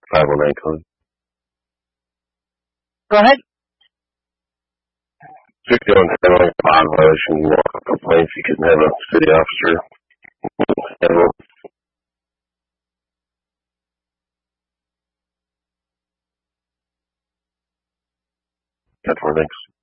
509 code. Go ahead. 51 handling bond violation. You want complaints, you can have a city officer handle. That's for thanks.